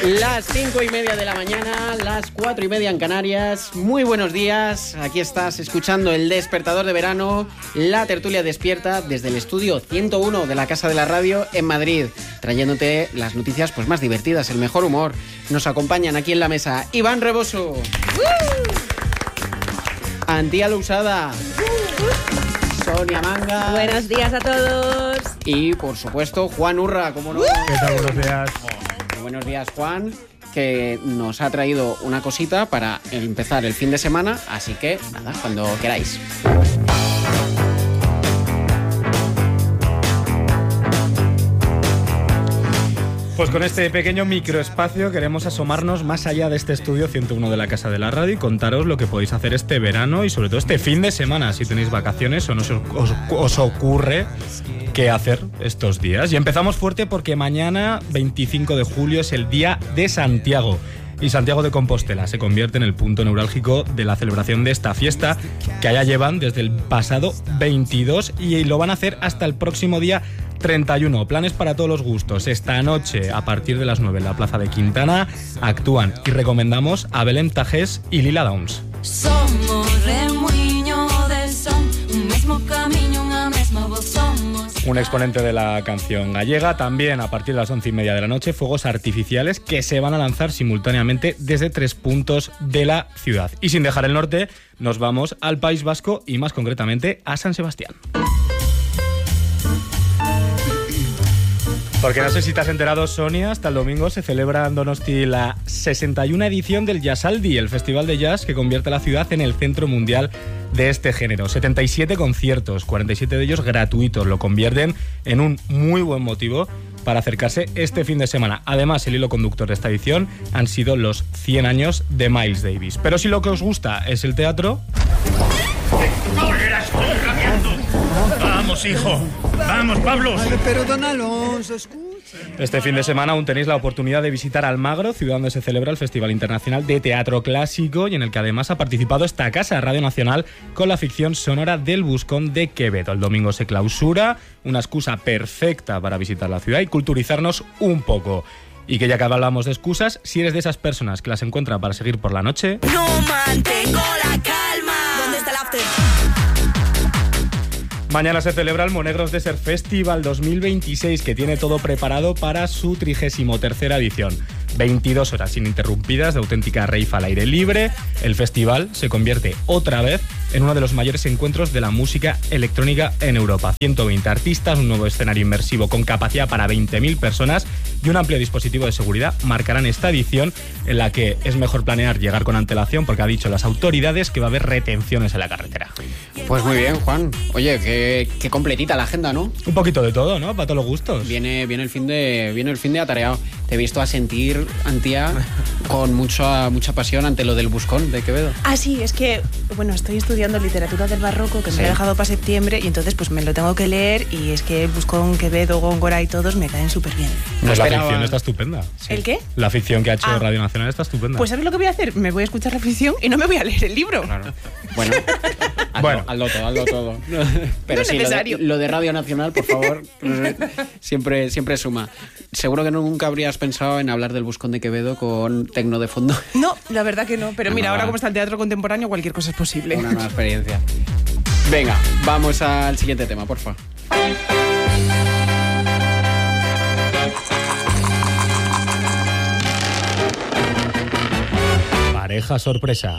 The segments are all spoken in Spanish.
Las 5:30 de la mañana, las 4:30 en Canarias. Muy buenos días, aquí estás escuchando El Despertador de Verano, la tertulia despierta desde el estudio 101 de la Casa de la Radio en Madrid, trayéndote las noticias pues más divertidas, el mejor humor. Nos acompañan aquí en la mesa Iván Reboso, Antía Lousada, Sonia Manga. Buenos días a todos. Y por supuesto Juan Urra, ¿cómo no? ¿Qué tal? Buenos días. Buenos días, Juan, que nos ha traído una cosita para empezar el fin de semana, así que nada, cuando queráis. Pues con este pequeño microespacio queremos asomarnos más allá de este estudio 101 de la Casa de la Radio y contaros lo que podéis hacer este verano y sobre todo este fin de semana, si tenéis vacaciones o no os ocurre qué hacer estos días. Y empezamos fuerte porque mañana, 25 de julio, es el Día de Santiago. Y Santiago de Compostela se convierte en el punto neurálgico de la celebración de esta fiesta, que allá llevan desde el pasado 22 y lo van a hacer hasta el próximo día 31. Planes para todos los gustos. Esta noche, a partir de las 9 en la Plaza de Quintana, actúan y recomendamos a Belén Tajés y Lila Downs. Somos remuño del son, un mismo camino, una misma voz somos. Un exponente de la canción gallega. También a partir de las 11:30 de la noche, fuegos artificiales que se van a lanzar simultáneamente desde 3 puntos de la ciudad. Y sin dejar el norte, nos vamos al País Vasco y más concretamente a San Sebastián. Porque no sé si te has enterado, Sonia, hasta el domingo se celebra en Donosti la 61 edición del Jazzaldi, el festival de jazz que convierte a la ciudad en el centro mundial de este género. 77 conciertos, 47 de ellos gratuitos, lo convierten en un muy buen motivo para acercarse este fin de semana. Además, el hilo conductor de esta edición han sido los 100 años de Miles Davis. Pero si lo que os gusta es el teatro... ¡Vamos, hijo! ¡Vamos, Pablo! Pero don Alonso, escucha. Este fin de semana aún tenéis la oportunidad de visitar Almagro, ciudad donde se celebra el Festival Internacional de Teatro Clásico y en el que además ha participado esta casa, Radio Nacional, con la ficción sonora del Buscón de Quevedo. El domingo se clausura, una excusa perfecta para visitar la ciudad y culturizarnos un poco. Y que ya que hablamos de excusas, si eres de esas personas que las encuentran para seguir por la noche... No mantengo la calma. ¿Dónde está el after? Mañana se celebra el Monegros Desert Festival 2026, que tiene todo preparado para su 33ª edición. 22 horas ininterrumpidas de auténtica rave al aire libre. El festival se convierte otra vez en uno de los mayores encuentros de la música electrónica en Europa. 120 artistas, un nuevo escenario inmersivo con capacidad para 20.000 personas y un amplio dispositivo de seguridad marcarán esta edición, en la que es mejor planear llegar con antelación porque ha dicho las autoridades que va a haber retenciones en la carretera. Pues muy bien, Juan. Oye, qué completita la agenda, ¿no? Un poquito de todo, ¿no? Para todos los gustos. Viene el fin de atareado. Te he visto a sentir, Antía, con mucha pasión ante lo del Buscón de Quevedo. Ah, sí, es que, bueno, estoy estudiando literatura del barroco, que me lo he dejado para septiembre, y entonces pues me lo tengo que leer, y es que Buscón, Quevedo, Góngora y todos me caen súper bien. Pues la ficción está estupenda. Sí. ¿El qué? La ficción que ha hecho Radio Nacional está estupenda. Pues ¿sabes lo que voy a hacer? Me voy a escuchar la ficción y no me voy a leer el libro. Claro. Bueno, hazlo todo. Pero no sí, lo de Radio Nacional, por favor, siempre suma. Seguro que nunca habrías pensado en hablar del Buscón de Quevedo con tecno de fondo. No, la verdad que no. Pero mira, ahora como está el teatro contemporáneo, cualquier cosa es posible. Una nueva experiencia. Venga, vamos al siguiente tema, por favor. Pareja sorpresa.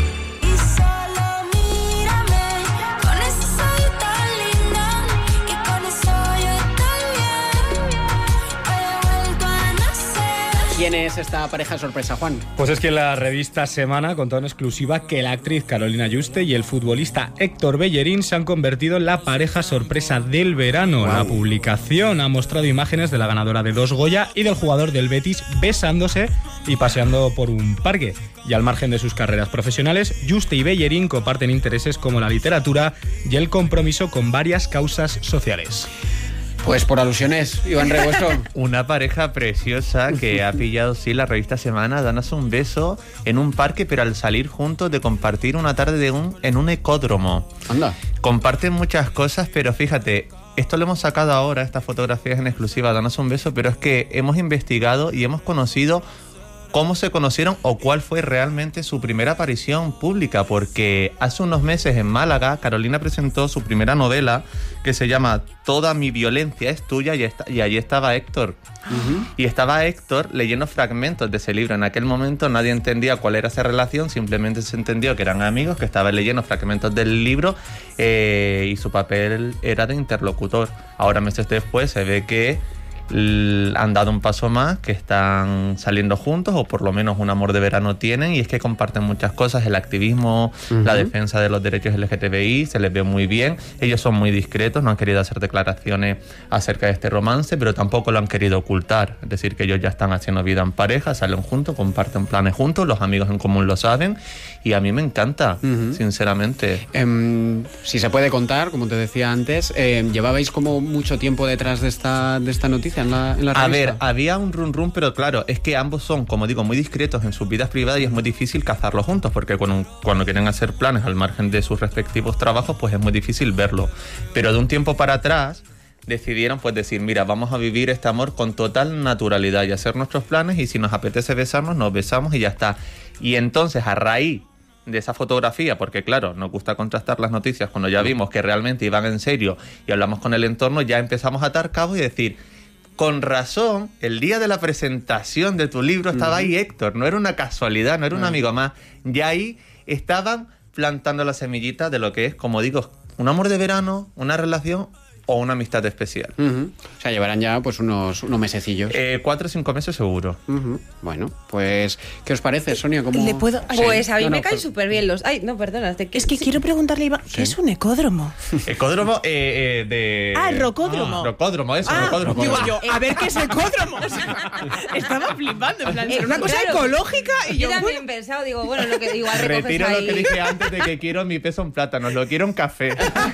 ¿Quién es esta pareja sorpresa, Juan? Pues es que la revista Semana contó en exclusiva que la actriz Carolina Juste y el futbolista Héctor Bellerín se han convertido en la pareja sorpresa del verano. Wow. La publicación ha mostrado imágenes de la ganadora de 2 Goya y del jugador del Betis besándose y paseando por un parque. Y al margen de sus carreras profesionales, Juste y Bellerín comparten intereses como la literatura y el compromiso con varias causas sociales. Pues por alusiones, Iván Reboso. Una pareja preciosa que ha pillado, sí, la revista Semana, dándose un beso en un parque, pero al salir juntos de compartir una tarde en un ecódromo. Anda. Comparten muchas cosas, pero fíjate, esto lo hemos sacado ahora, estas fotografías en exclusiva, dándose un beso, pero es que hemos investigado y hemos conocido cómo se conocieron o cuál fue realmente su primera aparición pública, porque hace unos meses en Málaga Carolina presentó su primera novela que se llama Toda mi violencia es tuya y allí estaba Héctor. Y estaba Héctor leyendo fragmentos de ese libro. En aquel momento nadie entendía cuál era esa relación, simplemente se entendió que eran amigos, que estaban leyendo fragmentos del libro y su papel era de interlocutor. Ahora, meses después, se ve que han dado un paso más, que están saliendo juntos, o por lo menos un amor de verano tienen, y es que comparten muchas cosas, el activismo, la defensa de los derechos LGTBI, se les ve muy bien. Ellos son muy discretos, no han querido hacer declaraciones acerca de este romance, pero tampoco lo han querido ocultar, es decir, que ellos ya están haciendo vida en pareja, salen juntos, comparten planes juntos, los amigos en común lo saben, y a mí me encanta, sinceramente. Si se puede contar, como te decía antes, ¿llevabais como mucho tiempo detrás de esta noticia en la revista? A ver, había un run, pero claro, es que ambos son, como digo, muy discretos en sus vidas privadas y es muy difícil cazarlos juntos, porque cuando quieren hacer planes al margen de sus respectivos trabajos, pues es muy difícil verlo. Pero de un tiempo para atrás decidieron pues decir, mira, vamos a vivir este amor con total naturalidad y hacer nuestros planes, y si nos apetece besarnos, nos besamos y ya está. Y entonces, a raíz de esa fotografía, porque claro, nos gusta contrastar las noticias, cuando ya vimos que realmente iban en serio y hablamos con el entorno, ya empezamos a atar cabos y decir, con razón, el día de la presentación de tu libro estaba ahí Héctor, no era una casualidad, no era un amigo más, ya ahí estaban plantando la semillita de lo que es, como digo, un amor de verano, una relación o una amistad especial. O sea, llevarán ya pues unos mesecillos. 4 o 5 meses seguro. Bueno, pues, ¿qué os parece, Sonia? ¿Cómo... ¿Le puedo...? Pues a mí me caen pero... súper bien los... Ay, no, perdona. Es que quiero preguntarle a Iván, ¿qué es un ecódromo? Ecódromo de... rocódromo. Rocódromo, eso, rocódromo. Digo yo, a ver qué es ecódromo. O sea, estaba flipando, en plan, era una cosa ecológica y yo también he pensado, digo, bueno, lo que igual recoges retiro ahí. lo que dije antes de que quiero mi peso en plátanos, lo quiero en café.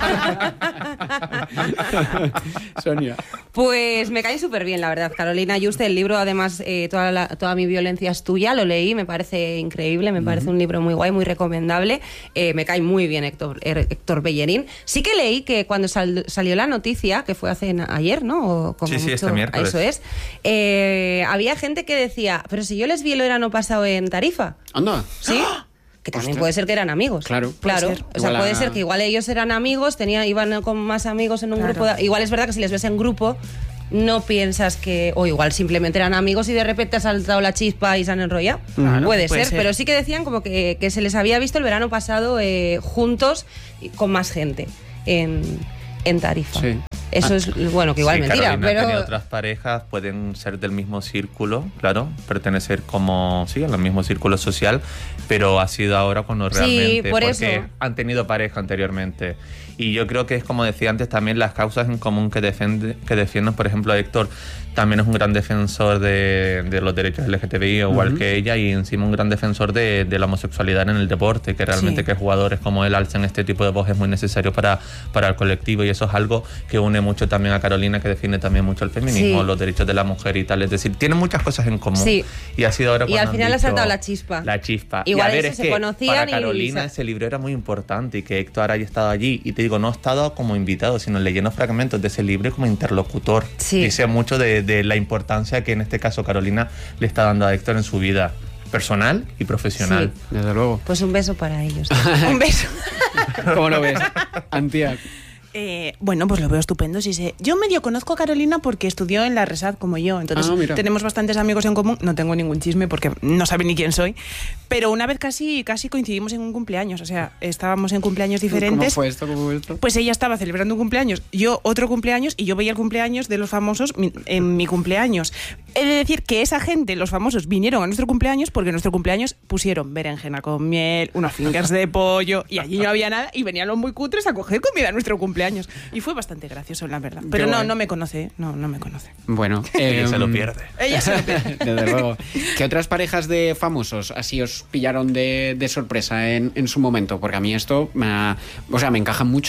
Sonia. Pues me cae súper bien, la verdad. Carolina Juste, el libro, además, toda mi violencia es tuya, lo leí, me parece increíble, me parece un libro muy guay, muy recomendable. Me cae muy bien Héctor Bellerín. Sí que leí que cuando salió la noticia, que fue ayer, ¿no? O como sí, mucho, este miércoles. Eso es. Había gente que decía, pero si yo les vi el verano pasado en Tarifa. Anda. ¿Sí? Que también puede ser que eran amigos. Claro. O sea, Igual puede ser que igual ellos eran amigos, iban con más amigos en un grupo. Igual es verdad que si les ves en grupo, no piensas que... O igual simplemente eran amigos y de repente ha saltado la chispa y se han enrollado. Puede ser, pero sí que decían como que se les había visto el verano pasado juntos y con más gente en Tarifa. Sí. Eso es, bueno, que igual mentira, Carolina pero... ha tenido otras parejas, pueden ser del mismo círculo, claro, pertenecer como, sí, al mismo círculo social, pero ha sido ahora cuando realmente... por porque eso. han tenido pareja anteriormente. Y yo creo que es, como decía antes, también las causas en común que defienden, por ejemplo, Héctor también es un gran defensor de los derechos LGTBI, igual que ella, y encima un gran defensor de la homosexualidad en el deporte, que realmente que jugadores como él alcen este tipo de voz es muy necesario para el colectivo, y eso es algo que une mucho también a Carolina, que defiende también mucho el feminismo, los derechos de la mujer y tal, es decir, tienen muchas cosas en común. Y ha sido ahora cuando y al final ha saltado la chispa. La chispa. Igual y a ver, eso es se que conocían para Carolina ese libro era muy importante, y que Héctor haya estado allí, y te digo, no ha estado como invitado, sino leyendo fragmentos de ese libro como interlocutor. Dice mucho de la importancia que en este caso Carolina le está dando a Héctor en su vida personal y profesional. Sí, desde luego. Pues un beso para ellos. Un beso. ¿Cómo lo ves, Antía? Bueno, pues lo veo estupendo. Sí sé. Yo medio conozco a Carolina porque estudió en la Resat como yo, entonces tenemos bastantes amigos en común. No tengo ningún chisme porque no sabe ni quién soy, pero una vez casi coincidimos en un cumpleaños, o sea, estábamos en cumpleaños diferentes. ¿Cómo fue esto? Pues ella estaba celebrando un cumpleaños, yo otro cumpleaños, y yo veía el cumpleaños de los famosos en mi cumpleaños. He de decir que esa gente, los famosos, vinieron a nuestro cumpleaños porque en nuestro cumpleaños pusieron berenjena con miel, unos fingers de pollo, y allí no había nada, y venían los muy cutres a coger comida a nuestro cumpleaños. Y fue bastante gracioso, la verdad. Pero no me conoce, no me conoce. Bueno, ella se lo pierde. Ella se lo pierde. Desde luego. ¿Qué otras parejas de famosos así os pillaron de sorpresa en su momento? Porque a mí esto me encaja mucho.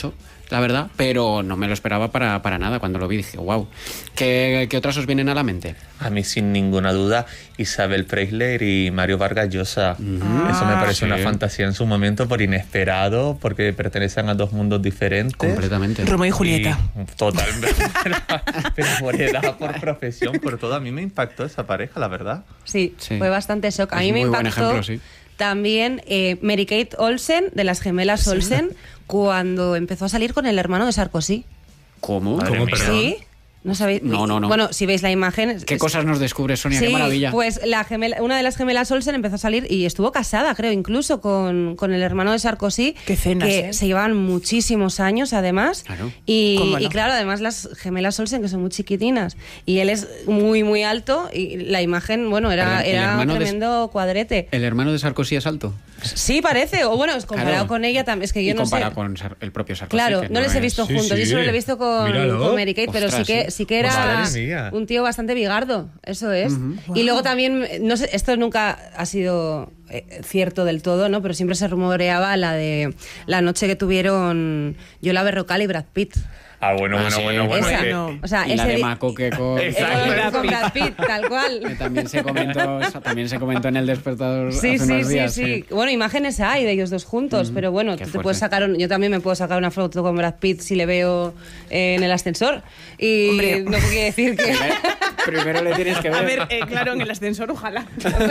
la verdad, pero no me lo esperaba para nada. Cuando lo vi dije, wow. ¿Qué otras os vienen a la mente? A mí, sin ninguna duda, Isabel Preisler y Mario Vargas Llosa. Eso me pareció una fantasía en su momento, por inesperado, porque pertenecen a dos mundos diferentes. Completamente. Romeo y Julieta. Totalmente. Pero por edad, por profesión, por todo, a mí me impactó esa pareja, la verdad. Sí, fue bastante shock. A Es mí me muy buen impactó ejemplo, sí. también Mary-Kate Olsen, de las gemelas Olsen, cuando empezó a salir con el hermano de Sarkozy. ¿Cómo? Madre ¿Cómo, mía. perdón? ¿Sí? ¿No sabéis? No. Bueno, si veis la imagen... ¿Qué cosas nos descubres, Sonia? Sí, ¡Qué maravilla! pues una de las gemelas Olsen empezó a salir y estuvo casada, creo, incluso con el hermano de Sarkozy. Qué cenas, que ¿eh? se llevaban muchísimos años, además. Claro. ¿Cómo no? Y claro, además las gemelas Olsen, que son muy chiquitinas. Y él es muy, muy alto y la imagen, bueno, Perdón, ¿el era un hermano de- tremendo cuadrete. ¿El hermano de Sarkozy es alto? Sí, parece. O bueno, comparado Claro. con ella también. Es que yo Y no sé. comparado con el propio Sarkozy. Claro, que no les he es- visto Sí, juntos. Yo sí. solo lo he visto Míralo. con Mary-Kate, pero Ostras, sí que era Madre mía. un tío bastante bigardo. Eso es. Y luego también, no sé, esto nunca ha sido cierto del todo, ¿no? Pero siempre se rumoreaba la de la noche que tuvieron Yola Berrocal y Brad Pitt. Bueno. Esa, que- no. O sea, Y la ese de di- Mako que con... con Brad Pitt, tal Que cual. también se comentó en El Despertador Sí, hace sí, unos sí, días. sí. Bueno, imágenes hay de ellos dos juntos, pero bueno, Qué tú te fuerte. puedes sacar, yo también me puedo sacar una foto con Brad Pitt si le veo en el ascensor. Y Hombre. no quiere decir que... Primero le tienes que ver. A ver, claro, en el ascensor, ojalá.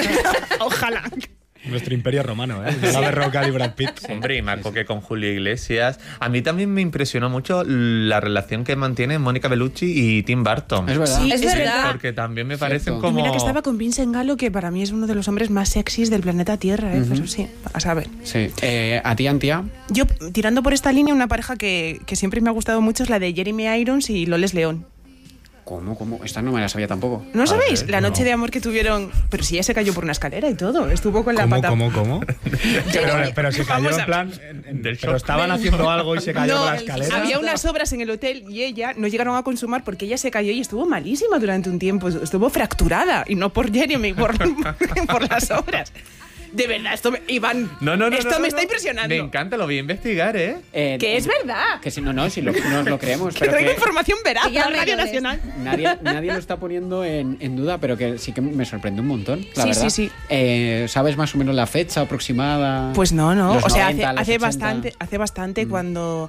Ojalá. Nuestro imperio romano, ¿eh? La Berrocal y Brad Pitt. Hombre, y Marco que con Julio Iglesias. A mí también me impresionó mucho la relación que mantienen Mónica Bellucci y Tim Burton. Es verdad. Sí, Es verdad. Porque también me parecen Cierto. Y como... mira que estaba con Vincent Gallo, que para mí es uno de los hombres más sexys del planeta Tierra, ¿eh? Pero sí, a saber. Sí. ¿A ti, Antía? Yo, tirando por esta línea, una pareja que siempre me ha gustado mucho es la de Jeremy Irons y Loles León. ¿Cómo? Esta no me la sabía tampoco. ¿No sabéis? ver, La noche no. de amor que tuvieron... Pero si ella se cayó por una escalera y todo. Estuvo con la ¿Cómo, pata... cómo? Pero se cayó Vamos en a- plan... Del pero shock. estaban haciendo algo y se cayó por la escalera. había unas obras en el hotel y ella no llegaron a consumar porque ella se cayó y estuvo malísima durante un tiempo. Estuvo fracturada. Y no por Jeremy, por las obras. De verdad, Iván, esto me está impresionando. Me encanta, lo voy a investigar, ¿eh? Que es verdad. Que si no, si nos lo creemos. Que Pero traigo que información veraz Que ya a me Radio llores. Nacional. nadie lo está poniendo en duda, pero que sí que me sorprende un montón, la Sí, verdad. sí. ¿Sabes más o menos la fecha aproximada? Pues no. Los O sea, 90, los hace 80. bastante cuando...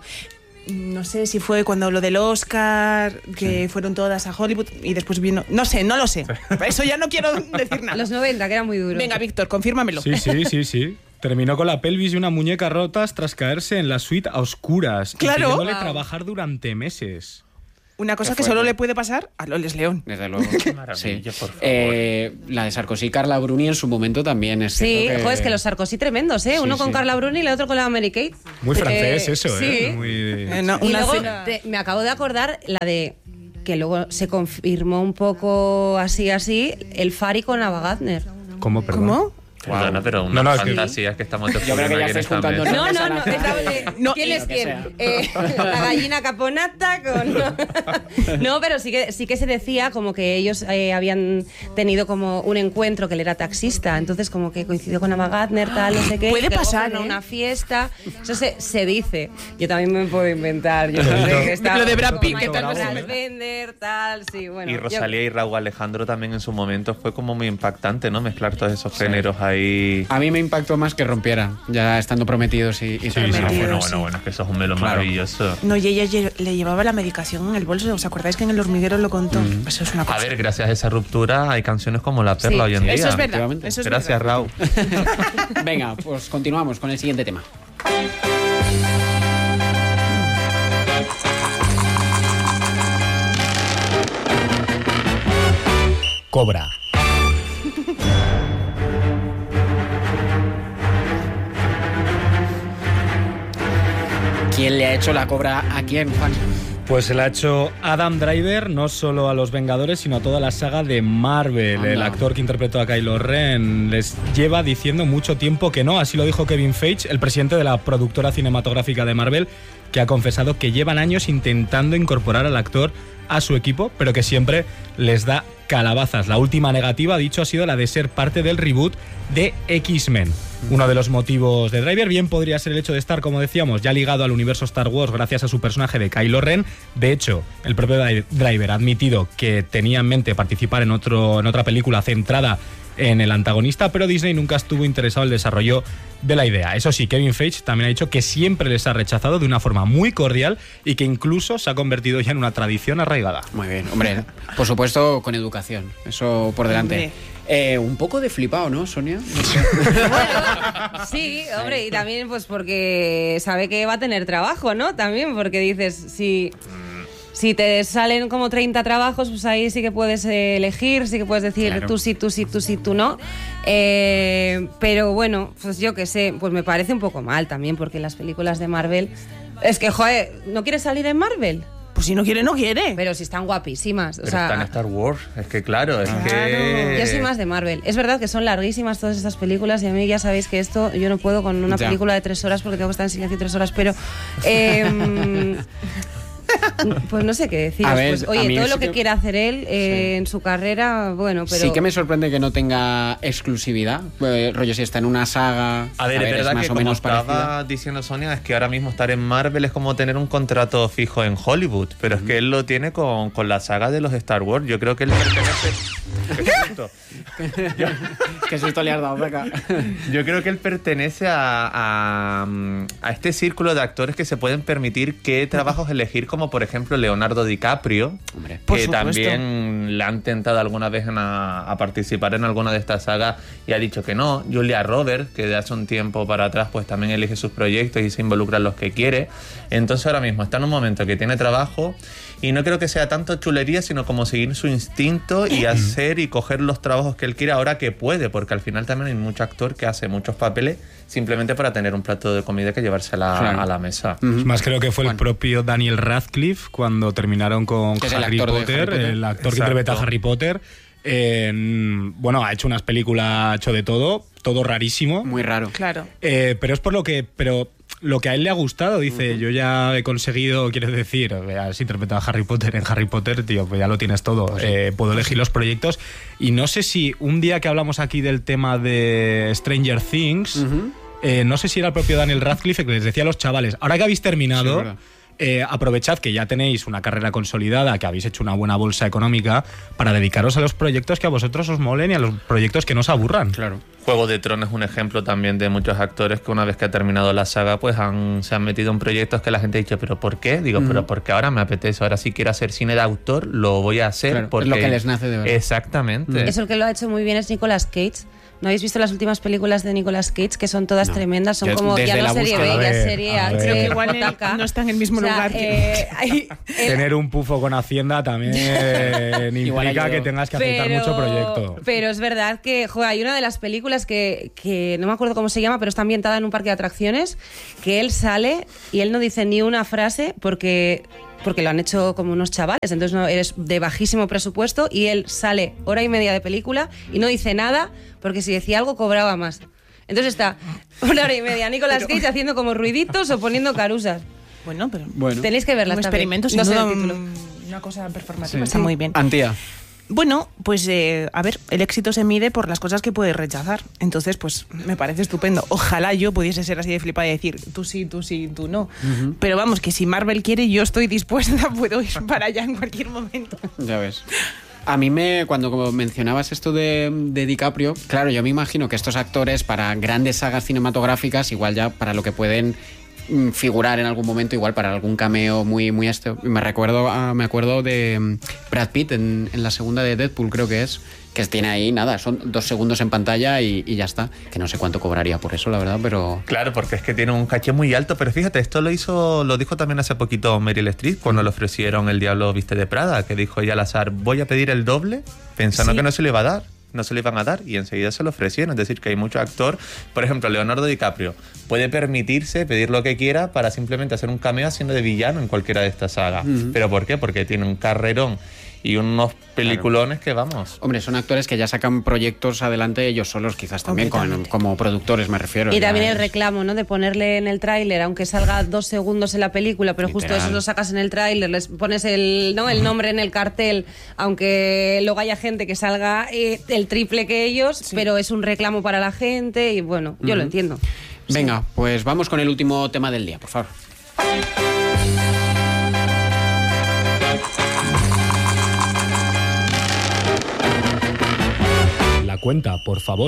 No sé si fue cuando lo del Oscar, que fueron todas a Hollywood y después vino... No sé, no lo sé. Eso ya no quiero decir nada. Los 90, que era muy duro. Venga, Víctor, confírmamelo. Sí. Terminó con la pelvis y una muñeca rotas tras caerse en la suite a oscuras. Claro. Impidiéndole Wow. trabajar durante meses. Una cosa Qué que solo fuerte. le puede pasar a Loles León. Desde luego. maravilla, por favor. La de Sarkozy y Carla Bruni en su momento también es Sí, cierto joder, es que los Sarkozy tremendos, ¿eh? Sí, Uno con sí. Carla Bruni y el otro con la Mary-Kate. Muy francés eso, sí. ¿eh? Muy... No, Y una luego cena- me acabo de acordar la de que luego se confirmó un poco así, el Fari con Ava Gardner. ¿Cómo, perdón? ¿Cómo? Perdona, pero No, unas no, es que- fantasías que estamos Yo creo que ya descubriendo aquí en estáis esta juntando mesa. No, nombres no, al no. azar. Es la de, No, ¿quién y es lo que quién? sea. La gallina caponata con... No, pero sí que se decía como que ellos habían tenido como un encuentro, que él era taxista, entonces como que coincidió con Ava Gardner, tal, no sé qué. Puede y que luego pasar, fueron a ¿eh? una fiesta. Eso se dice. Yo también me puedo inventar. Yo no sé que estaba Lo de Brad con Pitt, Michael ¿qué tal? Fassbender, tal, sí, bueno. Y yo- Rosalía y Raúl Alejandro también en su momento fue como muy impactante, ¿no? Mezclar todos esos géneros ahí. A mí me impactó más que rompieran, ya estando prometidos y tal. Prometidos. Bueno, es que eso es un melón Claro. maravilloso. No, y ella le llevaba la medicación en el bolso. ¿Os acordáis que en el hormiguero lo contó? Eso es una cosa. A ver, gracias a esa ruptura hay canciones como La Perla Sí, hoy en día. Eso es verdad. efectivamente. Eso es Gracias, verdad. Raúl. Venga, pues continuamos con el siguiente tema. Cobra. ¿Quién le ha hecho la cobra a quién, Juan? Pues se la ha hecho Adam Driver, no solo a los Vengadores, sino a toda la saga de Marvel. Anda. El actor que interpretó a Kylo Ren les lleva diciendo mucho tiempo que no. Así lo dijo Kevin Feige, el presidente de la productora cinematográfica de Marvel, que ha confesado que llevan años intentando incorporar al actor a su equipo, pero que siempre les da calabazas. La última negativa, ha dicho, ha sido la de ser parte del reboot de X-Men. uno de los motivos de Driver. Bien podría ser el hecho de estar, como decíamos, ya ligado al universo Star Wars gracias a su personaje de Kylo Ren. De hecho, el propio Driver ha admitido que tenía en mente participar en otra película centrada en el antagonista, pero Disney nunca estuvo interesado en el desarrollo de la idea. Eso sí, Kevin Feige también ha dicho que siempre les ha rechazado de una forma muy cordial y que incluso se ha convertido ya en una tradición arraigada. Muy bien, hombre, por supuesto con educación, eso por delante. Un poco de flipado, ¿no, Sonia? No sé. Bueno, sí, hombre, y también pues porque sabe que va a tener trabajo, ¿no? También porque dices, si te salen como 30 trabajos, pues ahí sí que puedes elegir, sí que puedes decir claro. Tú sí, tú no. Pero bueno, pues yo qué sé, pues me parece un poco mal también, porque las películas de Marvel... Es que, joder, ¿no quieres salir en Marvel? Pues si no quiere, no quiere. Pero si están guapísimas. Pero está en Star Wars. Es que claro, es claro. que... Yo soy más de Marvel. Es verdad que son larguísimas todas estas películas y a mí ya sabéis que esto yo no puedo con una película de 3 horas porque tengo que estar en silencio 3 horas, pero... pues no sé qué decir. Pues, oye, todo lo que quiera hacer él en su carrera, bueno, pero... Sí que me sorprende que no tenga exclusividad. Rollo, si está en una saga... A ver, es verdad más que o menos como estaba parecida. diciendo Sonia, es que ahora mismo estar en Marvel es como tener un contrato fijo en Hollywood, pero es que él lo tiene con la saga de los Star Wars. Yo creo que él pertenece... ¿Qué susto le has dado, Beca? Yo creo que él pertenece a este círculo de actores que se pueden permitir qué trabajos elegir, como por ejemplo Leonardo DiCaprio, hombre, que también le han tentado alguna vez a participar en alguna de estas sagas y ha dicho que no. Julia Roberts, que de hace un tiempo para atrás pues también elige sus proyectos y se involucra en los que quiere. Entonces ahora mismo está en un momento que tiene trabajo y no creo que sea tanto chulería, sino como seguir su instinto y hacer y coger los trabajos que él quiere ahora que puede, porque al final también hay mucho actor que hace muchos papeles simplemente para tener un plato de comida que llevarse a la mesa. Más creo que fue el propio Daniel Radcliffe cuando terminaron con Harry Potter, el actor que interpreta a Harry Potter. Bueno, ha hecho unas películas, ha hecho de todo rarísimo. Muy raro. Claro. Pero es por lo que a él le ha gustado, dice, yo ya he conseguido, quiero decir, has interpretado a Harry Potter en Harry Potter, tío, pues ya lo tienes todo. Pues sí. Puedo elegir los proyectos. Y no sé si un día que hablamos aquí del tema de Stranger Things, no sé si era el propio Daniel Radcliffe que les decía a los chavales, ahora que habéis terminado... aprovechad que ya tenéis una carrera consolidada, que habéis hecho una buena bolsa económica para dedicaros a los proyectos que a vosotros os molen y a los proyectos que no os aburran. Claro. Juego de Tronos es un ejemplo también de muchos actores que una vez que ha terminado la saga pues se han metido en proyectos que la gente ha dicho, ¿pero por qué? Digo, pero porque ahora me apetece, ahora si quiero hacer cine de autor lo voy a hacer, claro, porque es lo que les nace de verdad. Exactamente. Eso el que lo ha hecho muy bien es Nicolas Cage. ¿No habéis visto las últimas películas de Nicolas Cage? Que son todas tremendas, son como ya no serie B, ya serie H. Creo que igual no está en el mismo lugar. Tener un pufo con Hacienda también implica que tengas que aceptar mucho proyecto. Pero es verdad que hay una de las películas que no me acuerdo cómo se llama, pero está ambientada en un parque de atracciones, que él sale y él no dice ni una frase porque lo han hecho como unos chavales, entonces no eres de bajísimo presupuesto y él sale hora y media de película y no dice nada porque si decía algo cobraba más. Entonces está 1 hora y media Nicolas Cage haciendo como ruiditos o poniendo carusas. Bueno, pero tenéis que verla. Un experimento, sin duda, una cosa performativa. Está muy bien. Antía. Bueno, pues a ver, el éxito se mide por las cosas que puedes rechazar. Entonces, pues me parece estupendo. Ojalá yo pudiese ser así de flipada y decir, tú sí, tú no. Pero vamos, que si Marvel quiere, yo estoy dispuesta, puedo ir para allá en cualquier momento. Ya ves. A mí cuando como mencionabas esto de DiCaprio, claro, yo me imagino que estos actores para grandes sagas cinematográficas, igual ya para lo que pueden figurar en algún momento, igual para algún cameo muy me acuerdo de Brad Pitt en la segunda de Deadpool, creo que tiene ahí nada, son 2 segundos en pantalla y ya está, que no sé cuánto cobraría por eso, la verdad, pero... Claro, porque es que tiene un caché muy alto, pero fíjate, esto lo dijo también hace poquito Meryl Streep cuando le ofrecieron El Diablo Viste de Prada, que dijo ella al azar, voy a pedir el doble, pensando que no se le iba a dar. No se le iban a dar y enseguida se lo ofrecieron. Es decir, que hay mucho actor. Por ejemplo, Leonardo DiCaprio puede permitirse pedir lo que quiera para simplemente hacer un cameo haciendo de villano en cualquiera de estas sagas. ¿Pero por qué? Porque tiene un carrerón y unos peliculones que vamos. Hombre, son actores que ya sacan proyectos adelante ellos solos, quizás también como productores, me refiero. Y también el reclamo, ¿no? De ponerle en el tráiler, aunque salga 2 segundos en la película, pero Literal. justo eso lo sacas en el tráiler, les pones el nombre en el cartel, aunque luego haya gente que salga el triple que ellos, pero es un reclamo para la gente y bueno, yo lo entiendo. Venga, pues vamos con el último tema del día, por favor. La cuenta, por favor.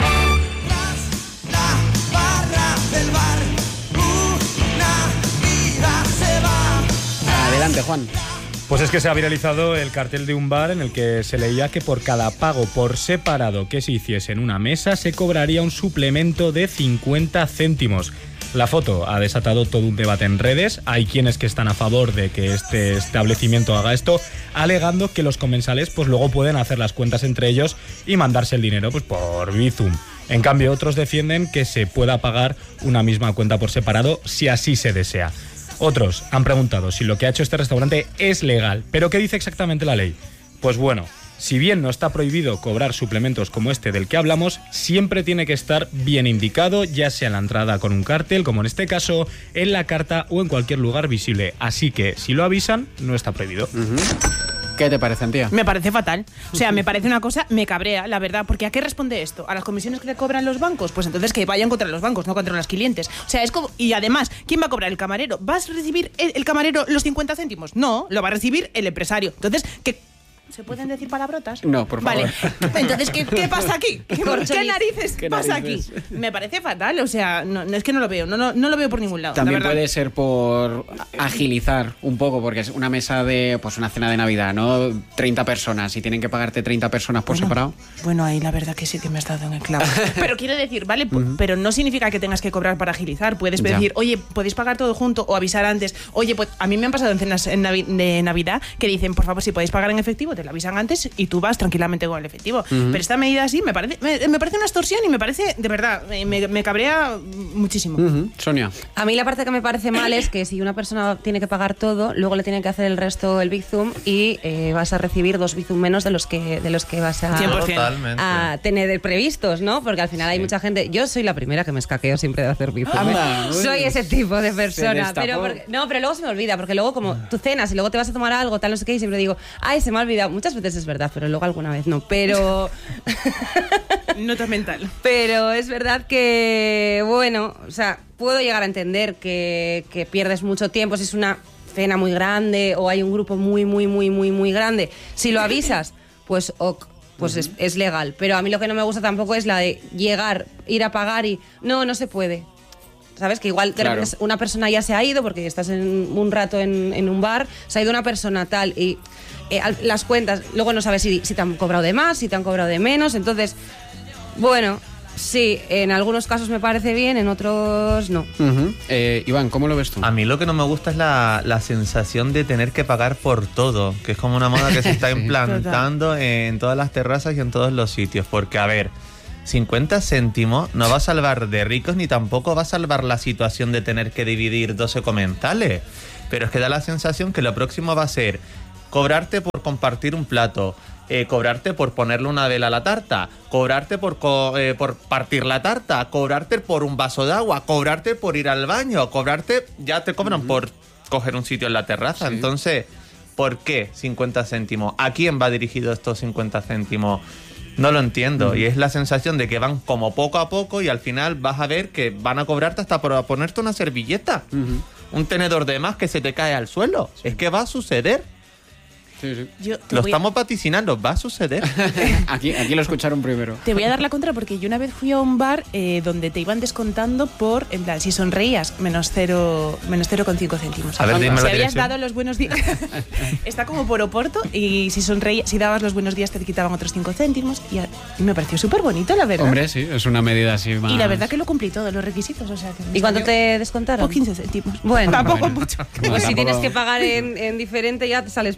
Adelante, Juan. Pues es que se ha viralizado el cartel de un bar en el que se leía que por cada pago por separado que se hiciese en una mesa se cobraría un suplemento de 50 céntimos. La foto ha desatado todo un debate en redes. Hay quienes que están a favor de que este establecimiento haga esto, alegando que los comensales pues luego pueden hacer las cuentas entre ellos y mandarse el dinero pues por Bizum. En cambio, otros defienden que se pueda pagar una misma cuenta por separado si así se desea. Otros han preguntado si lo que ha hecho este restaurante es legal. ¿Pero qué dice exactamente la ley? Pues bueno, si bien no está prohibido cobrar suplementos como este del que hablamos, siempre tiene que estar bien indicado, ya sea en la entrada con un cartel, como en este caso, en la carta o en cualquier lugar visible. Así que, si lo avisan, no está prohibido. ¿Qué te parece, Antía? Me parece fatal. O sea, me parece una cosa, me cabrea, la verdad. Porque ¿a qué responde esto? ¿A las comisiones que le cobran los bancos? Pues entonces que vayan contra los bancos, no contra los clientes. O sea, es como... Y además, ¿quién va a cobrar? ¿El camarero? ¿Vas a recibir el camarero los 50 céntimos? No, lo va a recibir el empresario. Entonces, ¿qué...? ¿Se pueden decir palabrotas? No, por favor. Vale, entonces, ¿qué pasa aquí? ¿Qué narices ¿Qué pasa narices? aquí? Me parece fatal, o sea, no es que no lo veo, no lo veo por ningún lado. También la verdad. puede ser por agilizar un poco, porque es una mesa de, pues una cena de Navidad, ¿no? 30 personas y tienen que pagarte 30 personas por separado. Bueno, ahí la verdad que sí que me has dado en el clavo. Pero quiero decir, ¿vale? Pero no significa que tengas que cobrar para agilizar. Puedes Ya. decir, oye, podéis pagar todo junto o avisar antes. Oye, pues a mí me han pasado en cenas de Navidad que dicen, por favor, si podéis pagar en efectivo, te lo avisan antes y tú vas tranquilamente con el efectivo. Pero esta medida así me parece una extorsión y me parece, de verdad, me cabrea muchísimo. Sonia. A mí la parte que me parece mal es que si una persona tiene que pagar todo, luego le tiene que hacer el resto el Bizum y vas a recibir 2 Bizum menos de los que vas a, 100%. Totalmente. a tener previstos, ¿no? Porque al final hay mucha gente... Yo soy la primera que me escaqueo siempre de hacer Bizum. Anda, Soy ese tipo de persona. destapó. Pero luego se me olvida, porque luego como tú cenas y luego te vas a tomar algo, tal, no sé qué, y siempre digo, ay, se me ha olvidado. Muchas veces es verdad, pero luego alguna vez no. Pero... Nota mental. Pero es verdad que, bueno, o sea, puedo llegar a entender que pierdes mucho tiempo si es una cena muy grande o hay un grupo muy grande. Si lo avisas, pues es legal. Pero a mí lo que no me gusta tampoco es la de llegar, ir a pagar y no se puede. ¿Sabes? Que igual de Claro. repente una persona ya se ha ido porque estás un rato en un bar, se ha ido una persona tal y las cuentas, luego no sabes si te han cobrado de más, si te han cobrado de menos, entonces, bueno, sí, en algunos casos me parece bien, en otros no. Iván, ¿cómo lo ves tú? A mí lo que no me gusta es la sensación de tener que pagar por todo, que es como una moda que se está implantando en todas las terrazas y en todos los sitios. Porque, a ver, 50 céntimos no va a salvar de ricos ni tampoco va a salvar la situación de tener que dividir 12 comensales. Pero es que da la sensación que lo próximo va a ser cobrarte por compartir un plato, cobrarte por ponerle una vela a la tarta, cobrarte por partir la tarta, cobrarte por un vaso de agua, cobrarte por ir al baño, cobrarte... Ya te cobran por coger un sitio en la terraza. Sí. Entonces, ¿por qué 50 céntimos? ¿A quién va dirigido estos 50 céntimos? No lo entiendo. Y es la sensación de que van como poco a poco y al final vas a ver que van a cobrarte hasta por ponerte una servilleta. Un tenedor de más que se te cae al suelo. Es que va a suceder. Sí, sí. Yo te Lo voy- estamos vaticinando, va a suceder. Aquí lo escucharon primero. Te voy a dar la contra porque yo una vez fui a un bar donde te iban descontando por, en plan, si sonreías, menos 0,5 céntimos. A ver, dime la Si habías dirección. dado los buenos días, está como por Oporto, y si sonreías, si dabas los buenos días te quitaban otros 5 céntimos y me pareció súper bonito, la verdad. Hombre, sí, es una medida así más... Y la verdad que lo cumplí todos los requisitos, o sea que me ¿Y cuánto salió te descontaron? por 15 céntimos. Bueno. tampoco Bueno. mucho. Pues si Tampoco- tienes que pagar en diferente ya te sales perdiendo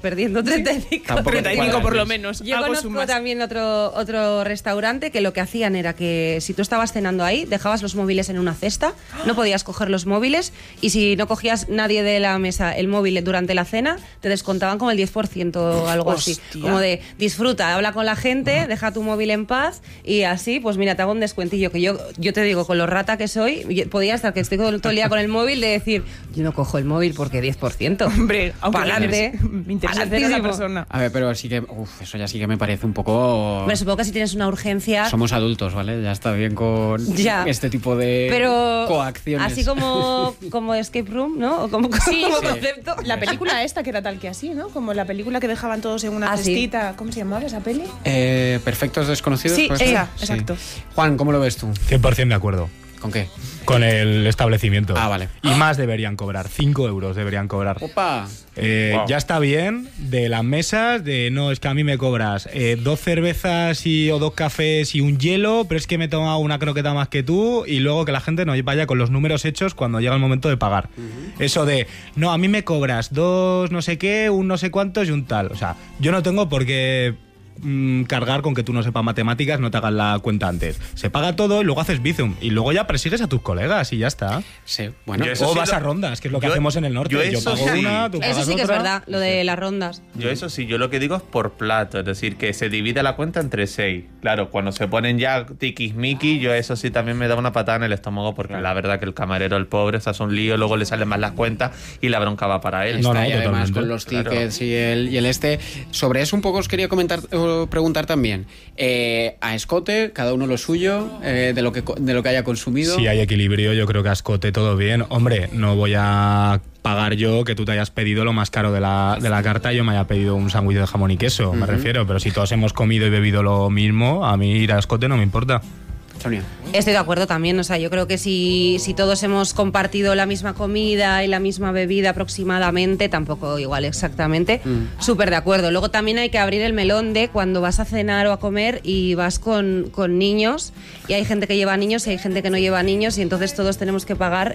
35. Tampoco te 35 por cuadran. lo menos. Yo Hago conozco sumas. también otro restaurante que lo que hacían era que si tú estabas cenando ahí, dejabas los móviles en una cesta, no podías coger los móviles y si no cogías nadie de la mesa el móvil durante la cena, te descontaban como el 10% o algo así. Hostia. Como de disfruta, habla con la gente, deja tu móvil en paz y así, pues mira, te hago un descuentillo. Que yo te digo, con lo rata que soy, podía estar que estoy todo el día con el móvil de decir, yo no cojo el móvil porque 10%. Hombre, aunque pa'lante. me interesa hacer a la Pa'lantísimo. persona. A ver, pero sí que... eso ya sí que me parece un poco... Hombre, supongo que si tienes una urgencia... Somos adultos, ¿vale? Ya está bien con Ya. este tipo de Pero coacciones. así como Escape Room, ¿no? O como Sí, como sí. concepto. La película esta que era tal que así, ¿no? Como la película que dejaban todos en una Ah, sí. cestita. ¿Cómo se llamaba esa peli? Perfectos desconocidos. Sí, ¿puede ser? esa, exacto. Juan, ¿cómo lo ves tú? 100% de acuerdo. ¿Con qué? Con el establecimiento. Ah, vale. Y más deberían cobrar. 5 euros deberían cobrar. ¡Opa! Ya está bien de las mesas, de no, es que a mí me cobras 2 cervezas o 2 cafés y un hielo, pero es que me he tomado una croqueta más que tú, y luego que la gente no vaya con los números hechos cuando llega el momento de pagar. Eso de, no, a mí me cobras 2 no sé qué, un no sé cuántos y un tal. O sea, yo no tengo por qué cargar con que tú no sepas matemáticas, no te hagas la cuenta antes. Se paga todo y luego haces bizum y luego ya persigues a tus colegas y ya está. Sí, bueno. Yo eso O sí vas lo- a rondas, que es lo que yo- hacemos en el norte. yo Yo eso pago sí. una, tú Eso pagas sí que es otra. verdad, lo de las rondas. Yo eso sí, yo lo que digo es por plato, es decir, que se divide la cuenta entre 6. Claro, cuando se ponen ya tiquismiquis, yo eso sí también me da una patada en el estómago porque la verdad que el camarero, el pobre, se hace un lío, luego le salen más las cuentas y la bronca va para él. No, Está no, ahí además totalmente. con los Claro. tickets y el este. Sobre eso un poco os quería comentar o preguntar también. A escote, cada uno lo suyo, de lo que haya consumido. Si hay equilibrio, yo creo que a escote todo bien. Hombre, no voy a pagar yo que tú te hayas pedido lo más caro de la carta y yo me haya pedido un sándwich de jamón y queso, me refiero. Pero si todos hemos comido y bebido lo mismo, a mí ir a escote no me importa. Sonia. Estoy de acuerdo también, o sea, yo creo que si todos hemos compartido la misma comida y la misma bebida aproximadamente, tampoco igual exactamente, súper de acuerdo. Luego también hay que abrir el melón de cuando vas a cenar o a comer y vas con niños, y hay gente que lleva niños y hay gente que no lleva niños, y entonces todos tenemos que pagar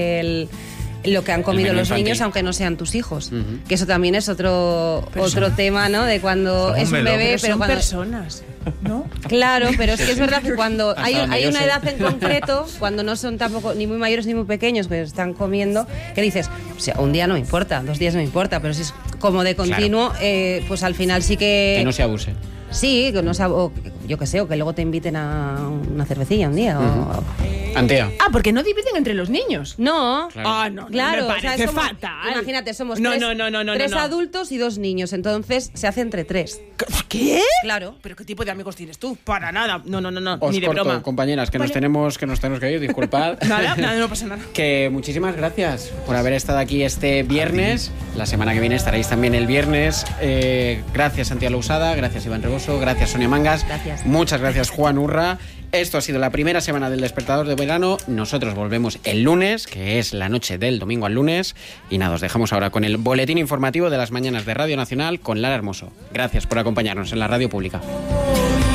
lo que han comido menú los infantil. niños, aunque no sean tus hijos. Que eso también es otro tema, ¿no? De cuando Son es un melón. bebé, Pero pero son cuando... personas, ¿no? Claro, pero es que es verdad que cuando Hasta hay donde yo una sé. edad en concreto, cuando no son tampoco ni muy mayores ni muy pequeños, que están comiendo, que dices, o sea, un día no me importa, 2 días no me importa, pero si es como de continuo, pues al final sí Que no se abuse. Sí, que no o yo qué sé, o que luego te inviten a una cervecilla un día. Antea. Ah, porque no dividen entre los niños. No, Claro. Ah, no, claro, me o sea, parece es como- fatal. Imagínate, somos No, tres, no, tres no. adultos y 2 niños, entonces se hace entre 3. ¿Qué? Claro. ¿Pero qué tipo de amigos tienes tú? Para nada. No, Os ni de corto, broma. compañeras, que nos tenemos que ir, disculpad. Nada, no pasa nada. Que muchísimas gracias por haber estado aquí este viernes. La semana que viene estaréis también el viernes. Gracias, Santiago Lousada, gracias, Iván Reboso, gracias, Sonia Mangas. Gracias. Muchas gracias, Juan Urra. Esto ha sido la primera semana del Despertador de Verano. Nosotros volvemos el lunes, que es la noche del domingo al lunes. Y nada, os dejamos ahora con el boletín informativo de las mañanas de Radio Nacional con Lara Hermoso. Gracias por acompañarnos en la radio pública.